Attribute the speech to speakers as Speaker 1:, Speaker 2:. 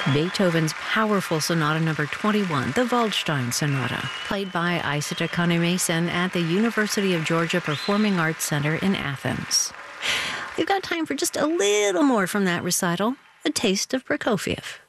Speaker 1: Beethoven's powerful Sonata Number 21, the Waldstein Sonata, played by Isata Kane-Mason at the University of Georgia Performing Arts Center in Athens. We've got time for just a little more from that recital, a taste of Prokofiev.